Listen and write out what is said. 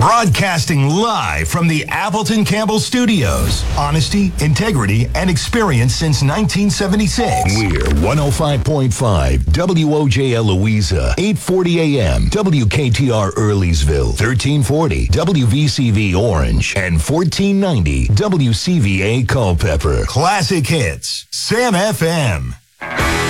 Broadcasting live from the Appleton Campbell Studios. Honesty, integrity, and experience since 1976. We're 105.5 WOJL Louisa, 840 AM, WKTR Earleysville, 1340 WVCV Orange, and 1490 WCVA Culpeper. Classic hits, Sam FM.